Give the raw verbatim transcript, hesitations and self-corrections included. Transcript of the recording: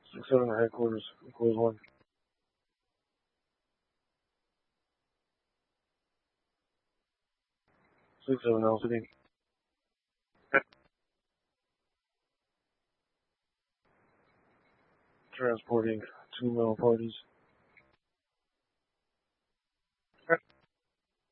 six seven headquarters, equals one. six seven L City. Transporting two male parties.